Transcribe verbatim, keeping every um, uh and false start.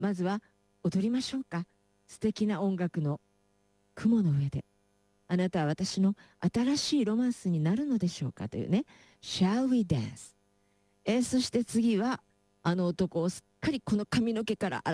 まずは踊りましょうか。素敵な音楽の雲の上で。あなたは私の新しいロマンスになるのでしょうかというね。Shall we dance? えーそして次は、あの男をすっかりこの髪の毛から